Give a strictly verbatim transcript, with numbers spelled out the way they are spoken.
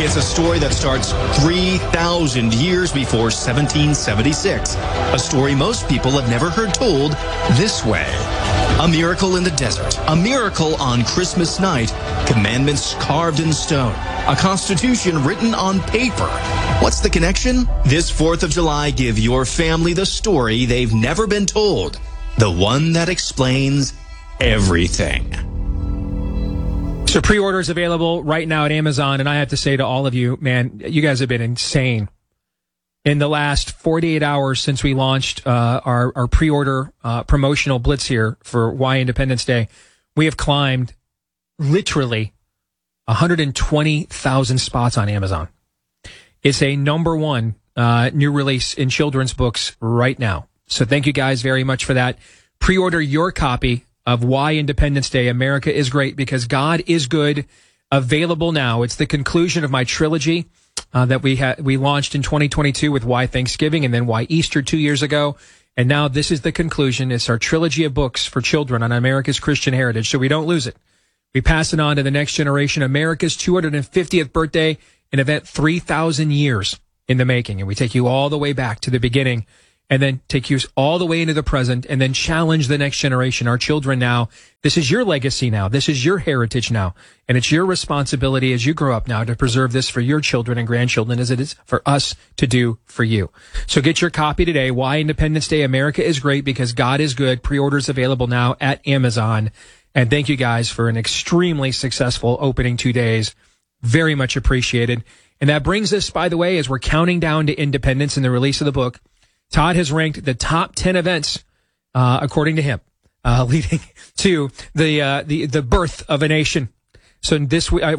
It's a story that starts three thousand years before seventeen seventy-six. A story most people have never heard told this way. A miracle in the desert. A miracle on Christmas night. Commandments carved in stone. A constitution written on paper. What's the connection? This fourth of July, give your family the story they've never been told. The one that explains everything. So pre-orders available right now at Amazon, and I have to say to all of you, man, you guys have been insane. In the last forty-eight hours since we launched uh, our, our pre-order uh, promotional blitz here for Y Independence Day, we have climbed literally one hundred twenty thousand spots on Amazon. It's a number one uh, new release in children's books right now. So thank you guys very much for that. Pre-order your copy of Y Independence Day, America is Great Because God is Good, available now. It's the conclusion of my trilogy uh, that we had we launched in twenty twenty-two with Why Thanksgiving and then Why Easter two years ago. And now this is the conclusion. It's our trilogy of books for children on America's Christian heritage, so we don't lose it. We pass it on to the next generation. America's two hundred fiftieth birthday, an event three thousand years in the making. And we take you all the way back to the beginning and then take you all the way into the present and then challenge the next generation, our children now. This is your legacy now. This is your heritage now. And it's your responsibility as you grow up now to preserve this for your children and grandchildren as it is for us to do for you. So get your copy today. Why Independence Day, America is Great Because God is Good. Pre-orders available now at Amazon. And thank you guys for an extremely successful opening two days. Very much appreciated. And that brings us, by the way, as we're counting down to independence and the release of the book, Todd has ranked the top ten events, uh, according to him, uh, leading to the, uh, the, the birth of a nation. So this, I